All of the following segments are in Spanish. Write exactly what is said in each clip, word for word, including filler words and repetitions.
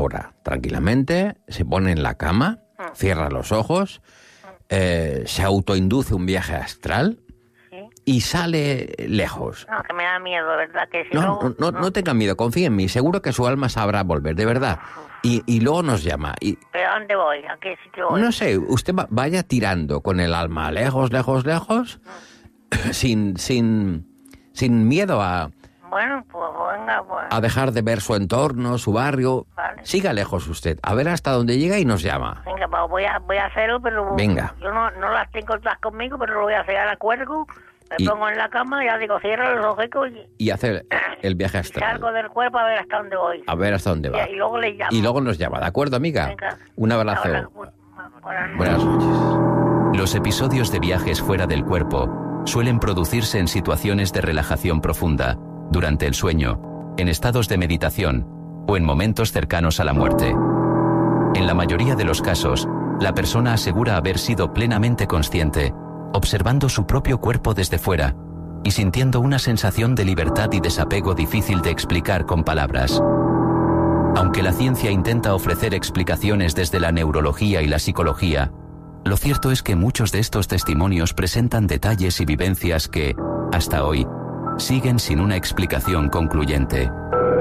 incorpora tranquilamente, se pone en la cama, cierra los ojos, eh, se autoinduce un viaje astral y sale lejos. No, que me da miedo, ¿verdad? Que si No, no, no, no, no tenga miedo, confía en mí, seguro que su alma sabrá volver, de verdad. Y, y luego nos llama. Y, ¿pero a dónde voy? ¿A qué sitio voy? no sé, usted va- vaya tirando con el alma lejos, lejos, lejos, sin, sin, sin miedo a, Bueno, pues venga, pues... a dejar de ver su entorno, su barrio. Vale. Siga lejos usted, a ver hasta dónde llega y nos llama. Venga, pues voy a, voy a hacerlo, pero... Venga. Yo no, no las tengo todas conmigo, pero lo voy a hacer a cuerpo. Me Y- pongo en la cama, ya digo, cierro los ojos y... Y hacer el viaje y astral. salgo del cuerpo a ver hasta dónde voy. A ver hasta dónde va. Y, y luego le llamo. Y luego nos llama, ¿de acuerdo, amiga? Venga. Un abrazo. Ahora, bu- buenas noches. Buenas noches. Los episodios de viajes fuera del cuerpo suelen producirse en situaciones de relajación profunda, durante el sueño, en estados de meditación o en momentos cercanos a la muerte. En la mayoría de los casos, la persona asegura haber sido plenamente consciente, observando su propio cuerpo desde fuera y sintiendo una sensación de libertad y desapego difícil de explicar con palabras. Aunque la ciencia intenta ofrecer explicaciones desde la neurología y la psicología, lo cierto es que muchos de estos testimonios presentan detalles y vivencias que, hasta hoy, siguen sin una explicación concluyente.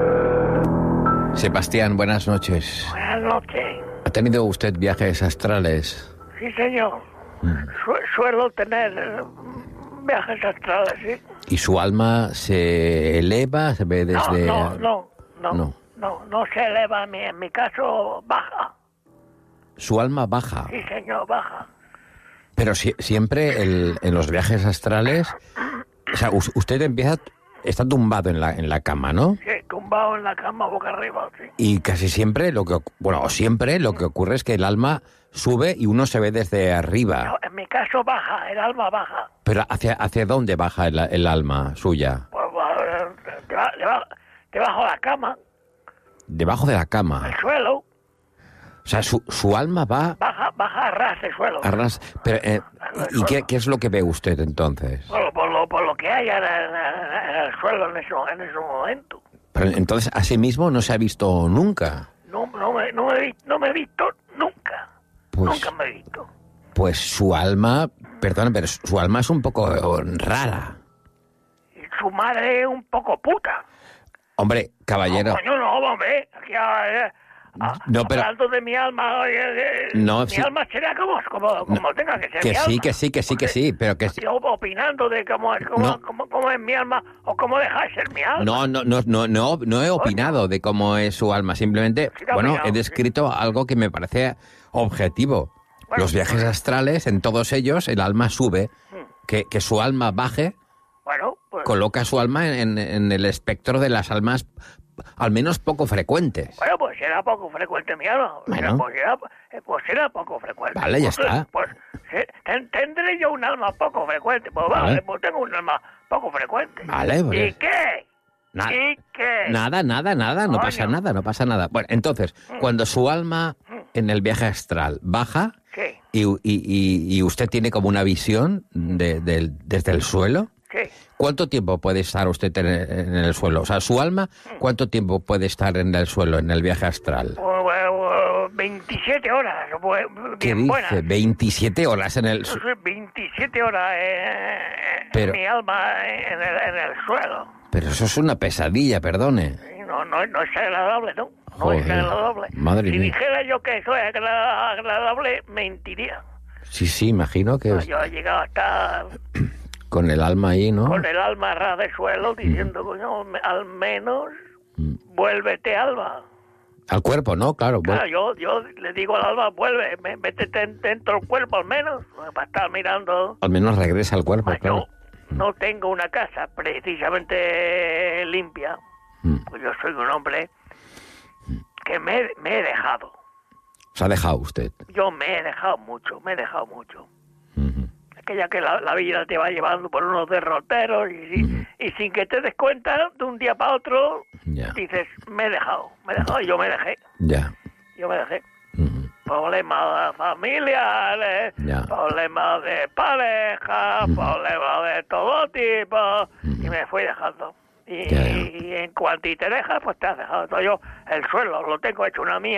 Sebastián, buenas noches. Buenas noches. ¿Ha tenido usted viajes astrales? Sí, señor. Su- suelo tener eh, viajes astrales, ¿sí? ¿Y su alma se eleva, se ve desde...? No, no, no, no, No. no, no se eleva, en mi, en mi caso baja. Su alma baja. Sí, señor, baja. Pero si- siempre el- en los viajes astrales... O sea, us- usted empieza... Está tumbado en la, en la cama, ¿no? Sí, tumbado en la cama boca arriba, sí. Y casi siempre lo que... oc- Bueno, o siempre lo que ocurre es que el alma sube y uno se ve desde arriba. No, en mi caso baja, el alma baja. Pero ¿hacia, hacia dónde baja el, el alma suya? Pues, pues, deba- deba- debajo de la cama, Debajo de la cama. el suelo, O sea, su, su alma va baja, baja a ras del suelo. a ras... Pero, eh, ¿y qué, qué es lo que ve usted entonces? Por, lo- por, lo, por lo que haya en el, en el suelo en ese, en ese momento. Pero entonces a sí mismo no se ha visto nunca. No, no, me, no, me, he vi- no me he visto nunca. Pues- Nunca me he visto. Pues su alma, perdón, pero su alma es un poco rara. Y su madre es un poco puta. Hombre, caballero, No, coño, no, hombre. Aquí, eh, a- No, pero- hablando de mi alma, eh, eh, No, mi sí. alma será como, como, como tenga que ser que mi sí, alma. que sí, que sí, que sí, pero que sí. Yo opinando de cómo es, cómo, No. cómo, cómo es mi alma o cómo deja de ser mi alma. No, no, no, no, no, no he opinado de cómo es su alma. Simplemente, Sí que ha bueno, opinado, he descrito algo que me parece objetivo. Bueno, Los viajes astrales, en todos ellos, el alma sube. Que, que su alma baje, Bueno, pues, coloca su alma en, en el espectro de las almas, al menos poco frecuentes. bueno, pues será poco frecuente mi alma. Bueno. Será, pues, será, eh, pues será poco frecuente. Vale, ya Pues, está. Pues eh, ten- tendré yo un alma poco frecuente. Pues vale, Vale. pues tengo un alma poco frecuente. Vale, pues- ¿Y qué? Na- ¿Y qué? Nada, nada, nada, no Coño. pasa nada, no pasa nada. Bueno, entonces, cuando su alma en el viaje astral baja Sí, y, y- y- y usted tiene como una visión de- del- desde el suelo, sí. ¿cuánto tiempo puede estar usted en el, en el suelo? O sea, su alma, ¿cuánto tiempo puede estar en el suelo, en el viaje astral? Pues, bueno, veintisiete horas. Pues, ¿Qué bien buenas. dice? veintisiete horas en el... Yo su- soy veintisiete horas eh, Pero- mi alma en el, en el suelo. Pero eso es una pesadilla, perdone. Y No, no, no es agradable, ¿no? No es Joder, agradable. madre si mía. dijera yo que eso es agra- agradable, mentiría. Sí, sí, imagino que es- Yo he llegado a estar con el alma ahí, ¿no? con el alma a ras del suelo diciendo, coño, me- al menos vuélvete, alma. Al cuerpo, ¿no? Claro. Claro, bueno. yo, yo le digo al alma, vuelve, me- métete en- dentro del cuerpo al menos, para estar mirando. Al menos regresa al cuerpo, Pues claro. yo no tengo una casa precisamente limpia, Mm. pues yo soy un hombre que me, me he dejado. Se ha dejado usted. Yo me he dejado mucho, me he dejado mucho. Ujú. Aquella que la, la vida te va llevando por unos derroteros y, si- y sin que te des cuenta, de un día para otro, Ya. dices, me he dejado, me he dejado, y yo me dejé, Ya. yo me dejé. Ujú. Problemas familiares, Ya. problemas de pareja, problemas de todo tipo, y me fui dejando. Y, Ya, ya. y en cuanto te dejas, pues te has dejado. Yo el suelo lo tengo hecho una mía.